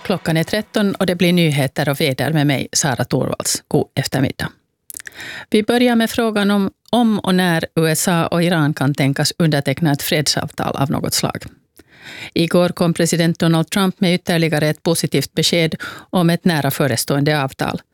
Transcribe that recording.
Klockan är 13 och det blir nyheter och väder med mig, Sara Torvalds. God eftermiddag. Vi börjar med frågan om och när USA och Iran kan tänkas underteckna ett fredsavtal av något slag. Igår kom president Donald Trump med ytterligare ett positivt besked om ett nära förestående avtal.